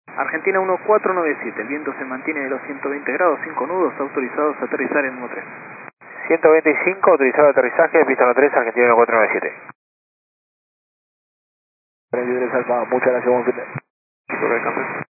Argentina 1497, el viento se mantiene de los 120 grados, 5 nudos, autorizados a aterrizar en 13. 125, autorizado aterrizaje, pista 13, Argentina 1497. Alfa, muchas gracias, buen fin de. Sobre el cambio.